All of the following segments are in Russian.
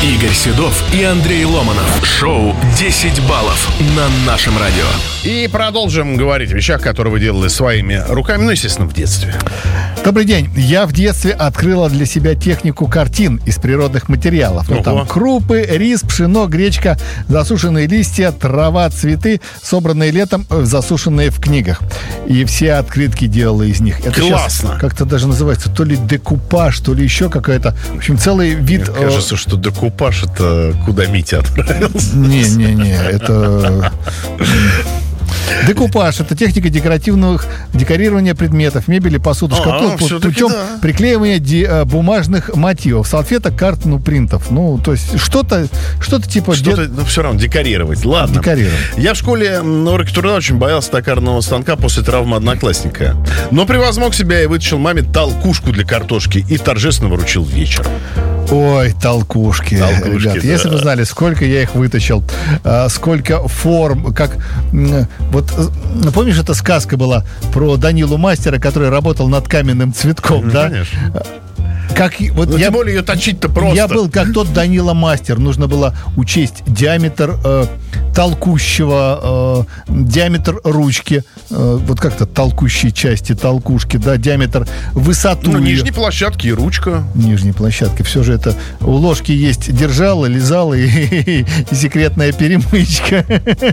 Игорь Седов и Андрей Ломанов. Шоу «10 баллов» на нашем радио. И продолжим говорить о вещах, которые вы делали своими руками, ну, естественно, в детстве. Добрый день. Я в детстве открыла для себя технику картин из природных материалов. Ну, там крупы, рис, пшено, гречка, засушенные листья, трава, цветы, собранные летом, засушенные в книгах. И все открытки делала из них. Это классно. Как-то даже называется то ли декупаж, то ли еще какая-то. В общем, целый вид... Мне кажется, что декупаж — это куда Митя отправился. Не-не-не, это... Декупаж — это техника декорирования предметов, мебели, посуды, шкатулок путем приклеивания бумажных мотивов, салфеток, карт, принтов. Ну, то есть что-то типа... Но все равно декорировать. Ладно. Декорировать. Я в школе на уроке труда очень боялся токарного станка после травмы одноклассника. Но превозмог себя и вытащил маме толкушку для картошки и торжественно вручил вечером. Ой, толкушки, ребят, да. Если бы знали, сколько я их вытащил, сколько форм, как... Вот, помнишь, эта сказка была про Данилу Мастера, который работал над каменным цветком, да? Конечно. Тем более ее точить-то просто. Я был как тот Данила Мастер. Нужно было учесть диаметр толкущего, диаметр ручки, вот как-то толкущие части, толкушки, да, диаметр, высоту. Нижней площадки и ручка. Нижней площадки. Все же это у ложки есть держало, лизало и секретная перемычка.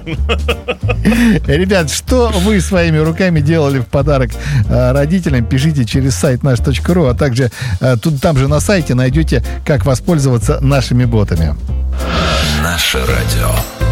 Ребят, что вы своими руками делали в подарок родителям, пишите через сайт наш.ру, а также там же на сайте найдете, как воспользоваться нашими ботами. Наше радио.